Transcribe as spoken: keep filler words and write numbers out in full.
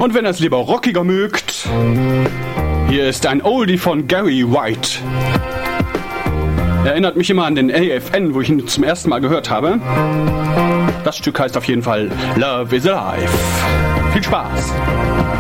Und wenn ihr es lieber rockiger mögt, hier ist ein Oldie von Gary White. Erinnert mich immer an den A F N, wo ich ihn zum ersten Mal gehört habe. Das Stück heißt auf jeden Fall Love is Alive. Viel Spaß!